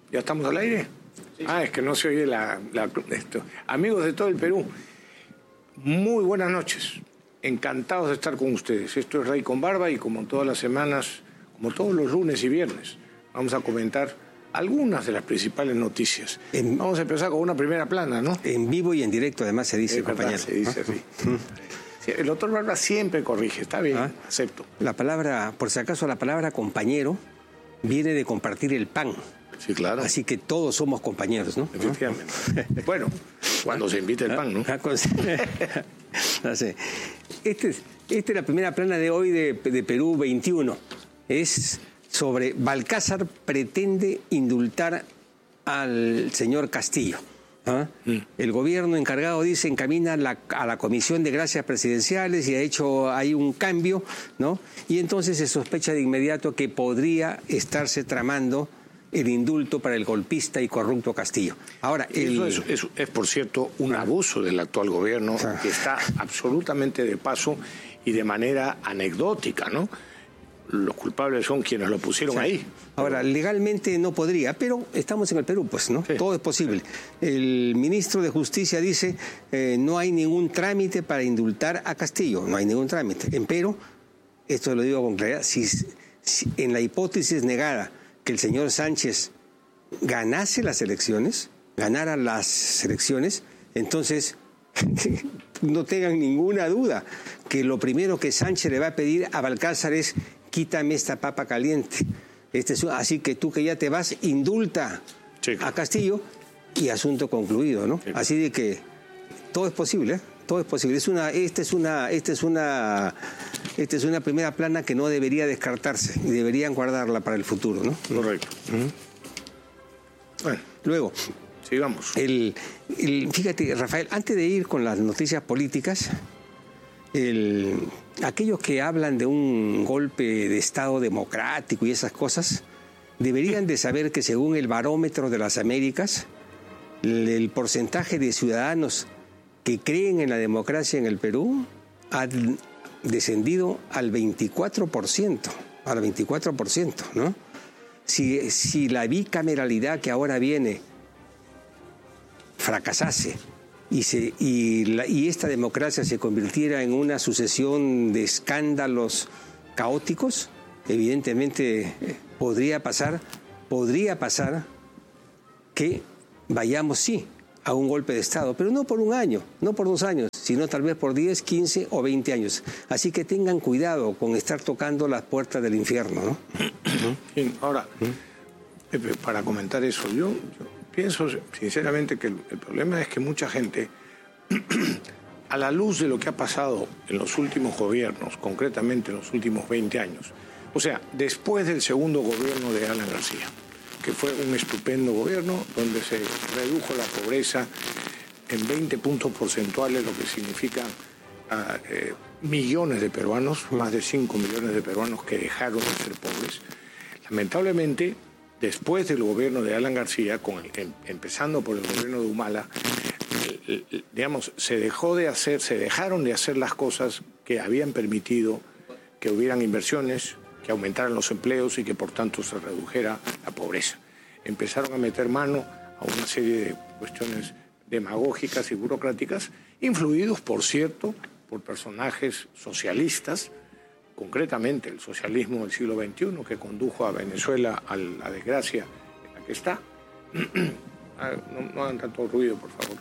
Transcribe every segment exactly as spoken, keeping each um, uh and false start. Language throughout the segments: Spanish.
¿Ya estamos al aire? Sí. Ah, es que no se oye la, la, esto. Amigos de todo el Perú, muy buenas noches. Encantados de estar con ustedes. Esto es Rey con Barba y como todas las semanas, como todos los lunes y viernes, vamos a comentar algunas de las principales noticias. En, vamos a empezar con una primera plana, ¿no? En vivo y en directo, además, se dice, es compañero. Verdad, se dice así. Sí, el doctor Barba siempre corrige, está bien, ¿Ah? acepto. La palabra, por si acaso, la palabra compañero viene de compartir el pan. Sí, claro. Así que todos somos compañeros, ¿no? Efectivamente. Bueno, cuando se invita el pan, ¿no? No sé. Este, esta es la primera plana de hoy de, de Perú veintiuno. Es sobre Balcázar pretende indultar al señor Castillo. ¿Ah? Mm. El gobierno encargado, dice, encamina la, a la Comisión de Gracias Presidenciales y ha hecho ahí un cambio, ¿no? Y entonces se sospecha de inmediato que podría estarse tramando el indulto para el golpista y corrupto Castillo. Ahora, el... Eso es, es, es, por cierto, un abuso del actual gobierno, o sea, que está absolutamente de paso y de manera anecdótica, ¿no? Los culpables son quienes lo pusieron sí. ahí. Ahora, legalmente no podría, pero estamos en el Perú, pues, ¿no? Sí. Todo es posible. El ministro de Justicia dice eh, no hay ningún trámite para indultar a Castillo, no hay ningún trámite. Pero, esto lo digo con claridad, si, si en la hipótesis negada que el señor Sánchez ganase las elecciones, ganara las elecciones, entonces no tengan ninguna duda que lo primero que Sánchez le va a pedir a Balcázar es quítame esta papa caliente. Este es, así que tú que ya te vas, indulta sí. a Castillo y asunto concluido, ¿no? Sí. Así de que todo es posible, ¿eh? Todo es posible. Es una, esta es una, esta es una, esta es una primera plana que no debería descartarse y deberían guardarla para el futuro, ¿no? Correcto. Uh-huh. Bueno, luego, sigamos. El, el, fíjate, Rafael, antes de ir con las noticias políticas, el, aquellos que hablan de un golpe de Estado democrático y esas cosas, deberían de saber que según el Barómetro de las Américas, el, el porcentaje de ciudadanos que creen en la democracia en el Perú ha descendido al veinticuatro por ciento, al veinticuatro por ciento, ¿no? Si, si la bicameralidad que ahora viene fracasase y, se, y, la, y esta democracia se convirtiera en una sucesión de escándalos caóticos, evidentemente podría pasar, podría pasar que vayamos, sí, a un golpe de Estado, pero no por un año, no por dos años, sino tal vez por diez, quince o veinte años. Así que tengan cuidado con estar tocando las puertas del infierno, ¿no? Sí, ahora, Pepe, para comentar eso, yo, yo pienso sinceramente que el, el problema es que mucha gente, a la luz de lo que ha pasado en los últimos gobiernos, concretamente en los últimos veinte años, o sea, después del segundo gobierno de Alan García, que fue un estupendo gobierno donde se redujo la pobreza en veinte puntos porcentuales, lo que significa uh, eh, millones de peruanos, más de cinco millones de peruanos que dejaron de ser pobres. Lamentablemente, después del gobierno de Alan García, con el, em, empezando por el gobierno de Humala, el, el, digamos, se dejó de hacer, se dejaron de hacer las cosas que habían permitido que hubieran inversiones, que aumentaran los empleos y que por tanto se redujera la pobreza. Empezaron a meter mano a una serie de cuestiones demagógicas y burocráticas, influidos, por cierto, por personajes socialistas, concretamente el socialismo del siglo veintiuno, que condujo a Venezuela a la desgracia en la que está. No, no hagan tanto ruido, por favor.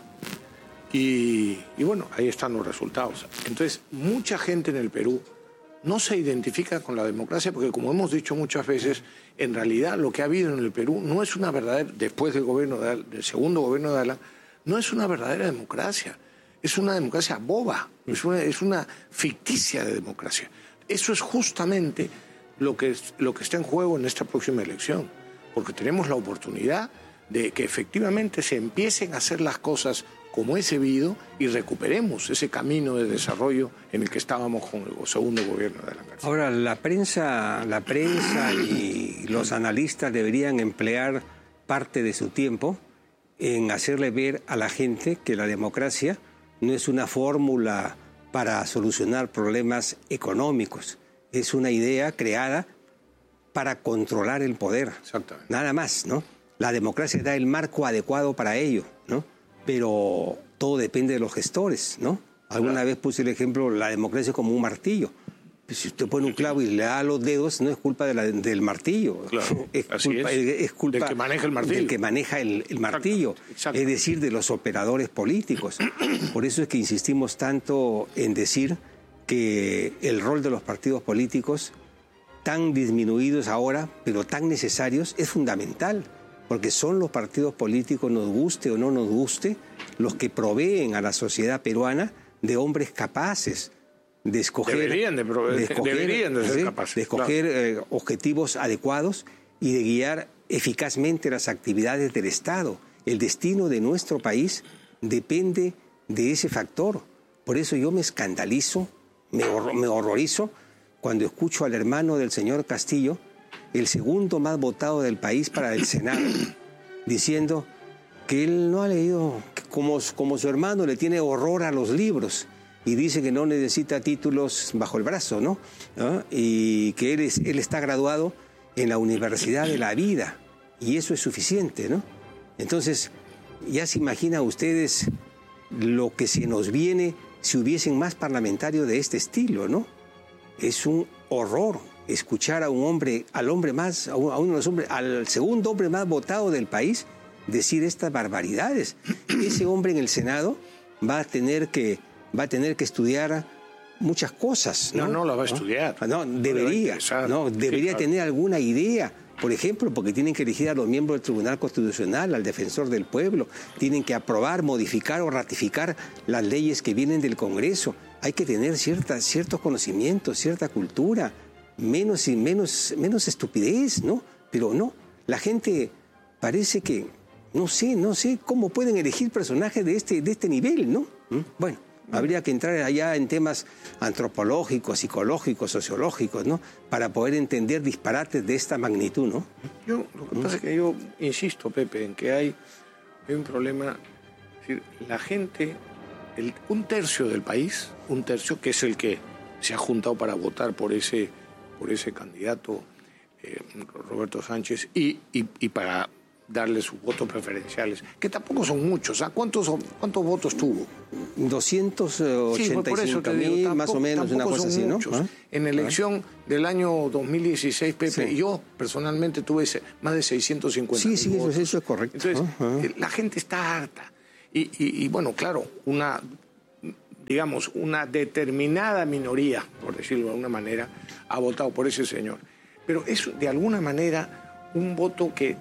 Y, y bueno, ahí están los resultados. Entonces, mucha gente en el Perú no se identifica con la democracia porque, como hemos dicho muchas veces, en realidad lo que ha habido en el Perú no es una verdadera, después del gobierno de, del segundo gobierno de Alan, no es una verdadera democracia, es una democracia boba, es una, es una ficticia de democracia. Eso es justamente lo que, lo que está en juego en esta próxima elección, porque tenemos la oportunidad de que efectivamente se empiecen a hacer las cosas como es debido y recuperemos ese camino de desarrollo en el que estábamos con el segundo gobierno de Alan García. Ahora, la prensa, la prensa y los analistas deberían emplear parte de su tiempo en hacerle ver a la gente que la democracia no es una fórmula para solucionar problemas económicos, es una idea creada para controlar el poder. Exactamente. Nada más, ¿no? La democracia da el marco adecuado para ello, ¿no? Pero todo depende de los gestores, ¿no? Alguna claro. vez puse el ejemplo, la democracia es como un martillo. Si usted pone un clavo y le da los dedos, no es culpa de la, del martillo. Claro, es, así culpa, es. es culpa del que maneja el martillo. Del que maneja el, el martillo. Exacto, exacto. Es decir, de los operadores políticos. Por eso es que insistimos tanto en decir que el rol de los partidos políticos, tan disminuidos ahora, pero tan necesarios, es fundamental. Porque son los partidos políticos, nos guste o no nos guste, los que proveen a la sociedad peruana de hombres capaces de escoger, deberían de, de, escoger, deberían de ser ¿sí? capaces, de escoger claro. eh, objetivos adecuados y de guiar eficazmente las actividades del Estado. El destino de nuestro país depende de ese factor. Por eso yo me escandalizo, me, hor me horrorizo cuando escucho al hermano del señor Castillo, el segundo más votado del país para el Senado, diciendo que él no ha leído, como, como su hermano le tiene horror a los libros y dice que no necesita títulos bajo el brazo, ¿no? ¿Ah? Y que él, es, él está graduado en la Universidad de la Vida y eso es suficiente, ¿no? Entonces, ya se imaginan ustedes lo que se nos viene si hubiesen más parlamentarios de este estilo, ¿no? Es un horror escuchar a un hombre, al hombre más, a uno de los hombres, al segundo hombre más votado del país, decir estas barbaridades. Ese hombre en el Senado va a tener que, va a tener que estudiar muchas cosas, ¿no? No, no la va a estudiar. No, no debería, no, debería sí, tener alguna idea. Por ejemplo, porque tienen que elegir a los miembros del Tribunal Constitucional, al defensor del pueblo, tienen que aprobar, modificar o ratificar las leyes que vienen del Congreso. Hay que tener cierta, ciertos conocimientos, cierta cultura, menos y menos, menos estupidez, ¿no? Pero no, la gente parece que, no sé, no sé cómo pueden elegir personajes de este, de este nivel, ¿no? ¿Mm? Bueno, habría que entrar allá en temas antropológicos, psicológicos, sociológicos, ¿no? Para poder entender disparates de esta magnitud, ¿no? Yo, lo que pasa es que yo insisto, Pepe, en que hay, hay un problema. Es decir, la gente, el, un tercio del país, un tercio que es el que se ha juntado para votar por ese, por ese candidato, eh, Roberto Sánchez, y, y, y para darle sus votos preferenciales, que tampoco son muchos. ¿A cuántos, cuántos votos tuvo? doscientos ochenta y cinco mil, más o menos, una cosa así, ¿no? ¿Ah? En la elección ¿Ah? del año dos mil dieciséis, Pepe, sí. yo personalmente tuve más de seiscientos cincuenta mil sí, sí, votos. Sí, eso es correcto. Entonces, ¿Ah? la gente está harta. Y, y, y bueno, claro, una, digamos, una determinada minoría, por decirlo de alguna manera, ha votado por ese señor. Pero es, de alguna manera, un voto que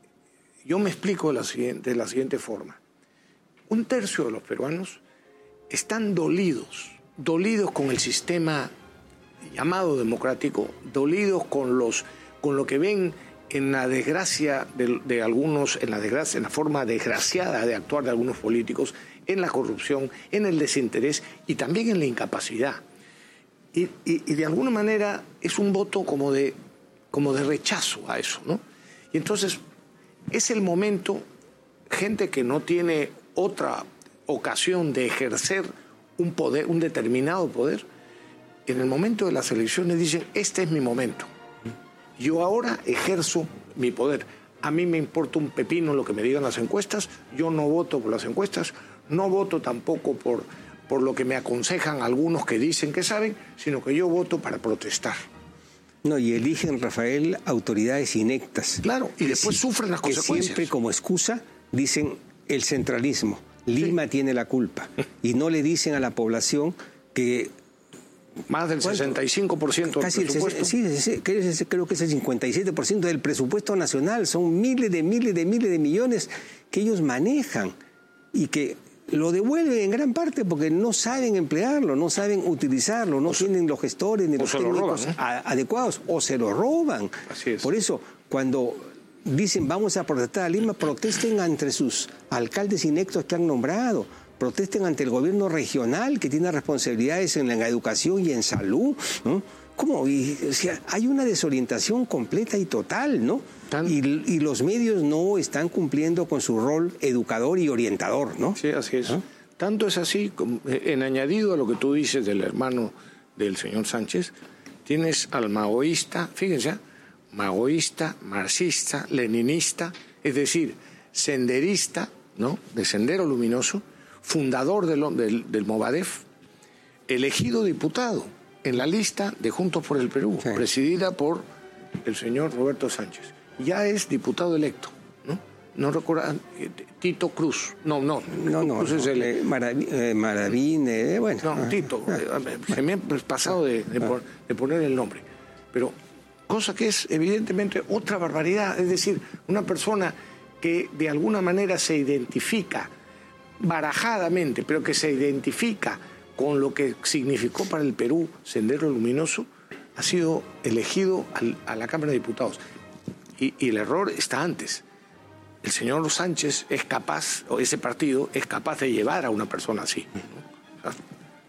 yo me explico de la siguiente, de la siguiente forma. Un tercio de los peruanos están dolidos, dolidos con el sistema llamado democrático, dolidos con, los, con lo que ven en la desgracia de, de algunos, en la desgracia, en la forma desgraciada de actuar de algunos políticos, en la corrupción, en el desinterés y también en la incapacidad. Y, y, y de alguna manera es un voto como de, como de rechazo a eso, ¿no? Y entonces es el momento, gente que no tiene otra ocasión de ejercer un poder, un determinado poder, en el momento de las elecciones dicen, este es mi momento. Yo ahora ejerzo mi poder. A mí me importa un pepino lo que me digan las encuestas, yo no voto por las encuestas, no voto tampoco por, por lo que me aconsejan algunos que dicen que saben, sino que yo voto para protestar. No, y eligen, Rafael, autoridades inectas. Claro, y después sí, sufren las consecuencias. Siempre como excusa dicen el centralismo. Lima sí. tiene la culpa. Y no le dicen a la población que... Más del ¿cuánto? sesenta y cinco por ciento del Casi presupuesto. El, sí, sí, creo que es el cincuenta y siete por ciento del presupuesto nacional. Son miles de miles de miles de millones que ellos manejan y que lo devuelven en gran parte porque no saben emplearlo, no saben utilizarlo, no o tienen los gestores ni los técnicos roban, ¿eh? adecuados, o se lo roban. Así es. Por eso, cuando dicen vamos a protestar a Lima, protesten ante sus alcaldes inectos que han nombrado, protesten ante el gobierno regional que tiene responsabilidades en la educación y en salud, ¿no? ¿Cómo? Y, o sea, hay una desorientación completa y total, ¿no? Y, y los medios no están cumpliendo con su rol educador y orientador, ¿no? Sí, así es. ¿Ah? Tanto es así, en añadido a lo que tú dices del hermano del señor Sánchez, tienes al maoísta, fíjense, maoísta, marxista, leninista, es decir, senderista, ¿no?, de Sendero Luminoso, fundador del, del, del Movadef, elegido diputado en la lista de Juntos por el Perú, sí, presidida por el señor Roberto Sánchez. Ya es diputado electo, ¿no? No recuerdo, eh, Tito Cruz. No, no. No, no. Cruz no es el, eh, Maraví, eh, Maravín, eh, bueno. No, Tito. Ah, eh, se me ha pasado de, de, ah, de poner el nombre. Pero, cosa que es evidentemente otra barbaridad. Es decir, una persona que de alguna manera se identifica barajadamente, pero que se identifica con lo que significó para el Perú Sendero Luminoso, ha sido elegido al, a la Cámara de Diputados. Y, y el error está antes. El señor Sánchez es capaz, o ese partido es capaz de llevar a una persona así, ¿no? O sea,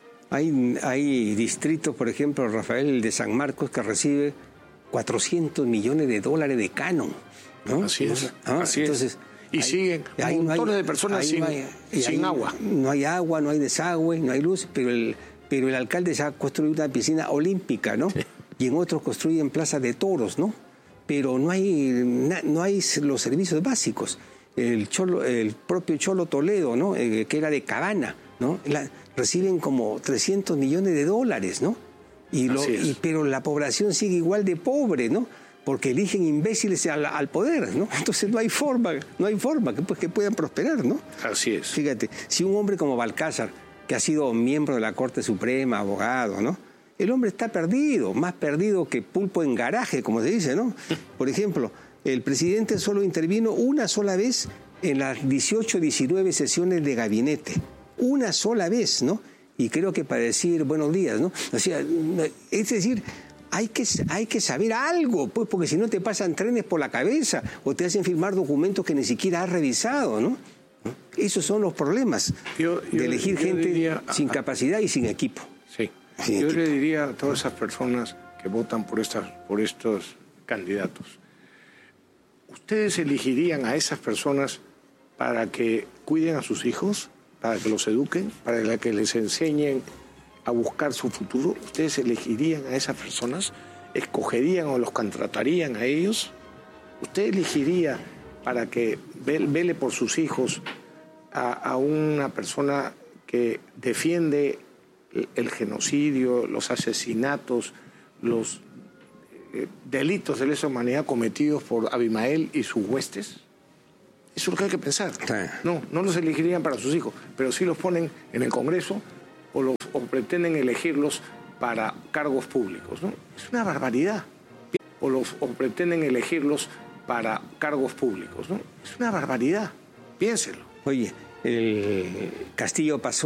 hay, hay distritos, por ejemplo, Rafael de San Marcos, que recibe cuatrocientos millones de dólares de canon, ¿no? Así es. ¿Ah? Así Entonces, es. Y hay, siguen hay, montones no hay, de personas hay, sin, no hay, sin hay, agua. No hay agua, no hay desagüe, no hay luz, pero el, pero el alcalde ya ha construido una piscina olímpica, ¿no? Sí. Y en otros construyen plazas de toros, ¿no? Pero no hay, no hay los servicios básicos. El, Cholo, el propio Cholo Toledo, ¿no?, eh, que era de Cabana, ¿no?, la, reciben como trescientos millones de dólares, ¿no? Y lo, y, pero la población sigue igual de pobre, ¿no? Porque eligen imbéciles al, al poder, ¿no? Entonces no hay forma, no hay forma que, pues, que puedan prosperar, ¿no? Así es. Fíjate, si un hombre como Balcázar, que ha sido miembro de la Corte Suprema, abogado, ¿no?, el hombre está perdido, más perdido que pulpo en garaje, como se dice, ¿no? Por ejemplo, el presidente solo intervino una sola vez en las dieciocho, diecinueve sesiones de gabinete. Una sola vez, ¿no? Y creo que para decir buenos días, ¿no? O sea, es decir, hay que, hay que saber algo, pues, porque si no te pasan trenes por la cabeza o te hacen firmar documentos que ni siquiera has revisado, ¿no? Esos son los problemas yo, yo, de elegir yo gente diría, sin capacidad y sin equipo. Sí. Sin yo equipo. Le diría a todas esas personas que votan por, estas, por estos candidatos, ¿ustedes elegirían a esas personas para que cuiden a sus hijos, para que los eduquen, para que les enseñen a buscar su futuro? ¿Ustedes elegirían a esas personas? ¿Escogerían o los contratarían a ellos? ¿Usted elegiría para que vele por sus hijos a, a una persona que defiende el, el genocidio, los asesinatos, los eh, delitos de lesa humanidad cometidos por Abimael y sus huestes? Eso es lo que hay que pensar. Sí. No, no los elegirían para sus hijos, pero sí los ponen en el Congreso o, los, o pretenden elegirlos para cargos públicos, ¿no? Es una barbaridad. O, los, o pretenden elegirlos para cargos públicos, ¿no? Es una barbaridad. Piénselo. Oye, el Castillo pasó